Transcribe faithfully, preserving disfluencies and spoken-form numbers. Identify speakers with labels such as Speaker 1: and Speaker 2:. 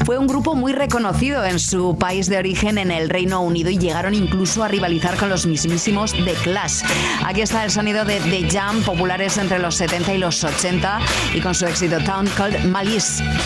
Speaker 1: Fue un grupo muy reconocido en su país de origen, en el Reino Unido, y llegaron incluso a rivalizar con los mismísimos The Clash. Aquí está el sonido de The Jam, populares entre los setenta y los ochenta, y con su éxito Town Called Malice.